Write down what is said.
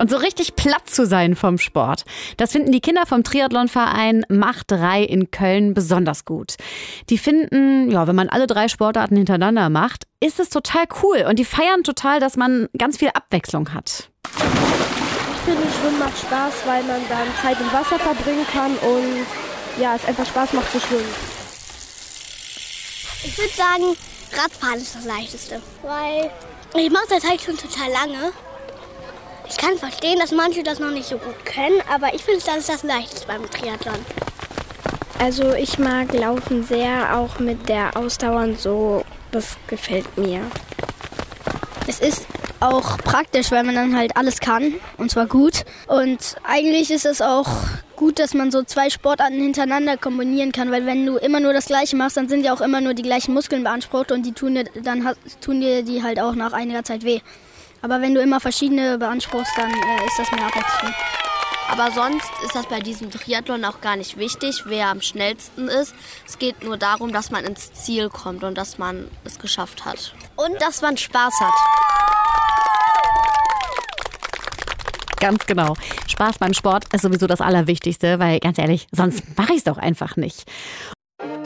Und so richtig platt zu sein vom Sport. Das finden die Kinder vom Triathlonverein Mach 3 in Köln besonders gut. Die finden, ja, wenn man alle 3 Sportarten hintereinander macht, ist es total cool. Und die feiern total, dass man ganz viel Abwechslung hat. Ich finde, Schwimmen macht Spaß, weil man dann Zeit im Wasser verbringen kann und ja, es einfach Spaß macht zu schwimmen. Ich würde sagen, Radfahren ist das Leichteste, weil ich mache das halt schon total lange. Ich kann verstehen, dass manche das noch nicht so gut können, aber ich finde, das ist das Leichteste beim Triathlon. Also ich mag Laufen sehr, auch mit der Ausdauer und so, das gefällt mir. Es ist auch praktisch, weil man dann halt alles kann, und zwar gut. Und eigentlich ist es auch gut, dass man so 2 Sportarten hintereinander kombinieren kann, weil wenn du immer nur das Gleiche machst, dann sind ja auch immer nur die gleichen Muskeln beansprucht und die tun dir die halt auch nach einiger Zeit weh. Aber wenn du immer verschiedene beanspruchst, dann ist das mehr Abwechslung. Aber sonst ist das bei diesem Triathlon auch gar nicht wichtig, wer am schnellsten ist. Es geht nur darum, dass man ins Ziel kommt und dass man es geschafft hat. Und dass man Spaß hat. Ganz genau. Spaß beim Sport ist sowieso das Allerwichtigste, weil ganz ehrlich, sonst mache ich es doch einfach nicht.